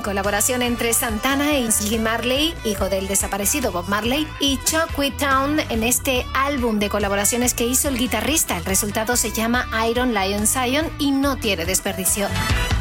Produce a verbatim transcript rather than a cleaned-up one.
colaboración entre Santana y Slim Marley, hijo del desaparecido Bob Marley, y Chuck Whittown en este álbum de colaboraciones que hizo el guitarrista. El resultado se llama Iron Lion Zion y no tiene desperdicio.